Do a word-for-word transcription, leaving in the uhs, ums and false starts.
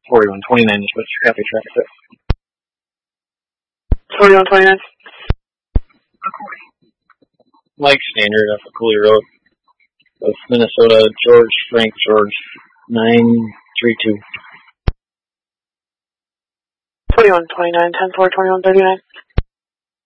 forty-one twenty-nine is what's your copy traffic set? forty-one twenty-nine. Mike Standard off of Cooley Road of Minnesota, George, Frank, George, nine three two. twenty-one twenty-nine, ten four, twenty-one thirty-nine.